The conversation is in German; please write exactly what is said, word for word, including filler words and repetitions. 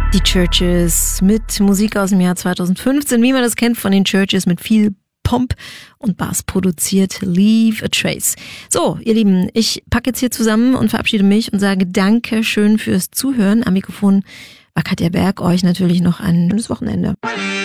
Die Churches mit Musik aus dem Jahr zweitausendfünfzehn, wie man das kennt von den Churches, mit viel Pomp und Bass produziert. Leave a Trace. So, ihr Lieben, ich packe jetzt hier zusammen und verabschiede mich und sage danke schön fürs Zuhören. Am Mikrofon war Katja Berg, euch natürlich noch ein schönes Wochenende.